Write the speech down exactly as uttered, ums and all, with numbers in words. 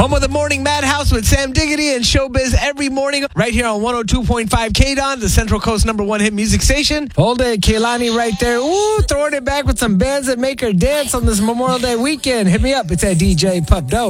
Home of the Morning Madhouse with Sam Diggity and Showbiz every morning right here on one oh two point five K D O N, the Central Coast number one hit music station. Hold it, Kehlani right there. Ooh, throwing it back with some bands that make her dance on this Memorial Day weekend. Hit me up. It's at D J Pup Dope.